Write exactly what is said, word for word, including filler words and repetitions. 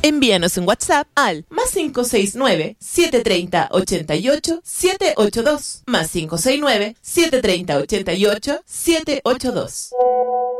Envíanos un WhatsApp al más cinco seis nueve, siete tres cero, ocho ocho, siete ocho dos, más cinco seis nueve, siete tres cero, ocho ocho, siete ocho dos.